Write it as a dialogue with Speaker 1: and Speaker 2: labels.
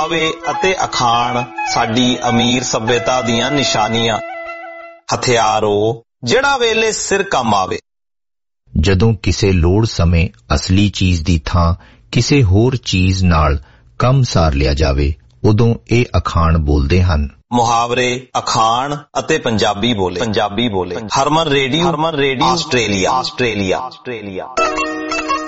Speaker 1: ਪਹਿਰਾਵੇ ਅਤੇ ਅਖਾਣ ਸਾਡੀ ਅਮੀਰ ਸੱਭਿਅਤਾ ਦੀਆਂ ਨਿਸ਼ਾਨੀਆਂ। ਹਥਿਆਰ ਉਹ ਜਿਹੜਾ ਵੇਲੇ ਸਿਰ ਕੰਮ ਆਵੇ।
Speaker 2: ਜਦੋਂ ਕਿਸੇ ਲੋੜ ਸਮੇਂ ਅਸਲੀ ਚੀਜ਼ ਦੀ ਥਾਂ ਕਿਸੇ ਹੋਰ ਚੀਜ਼ ਨਾਲ ਕੰਮ ਸਾਰ ਲਿਆ ਜਾਵੇ, ਉਦੋਂ ਇਹ ਅਖਾਣ ਬੋਲਦੇ ਹਨ।
Speaker 1: ਮੁਹਾਵਰੇ, ਅਖਾਣ ਅਤੇ ਪੰਜਾਬੀ ਬੋਲੇ। ਹਰਮਨ ਰੇਡੀਓ ਆਸਟ੍ਰੇਲੀਆ।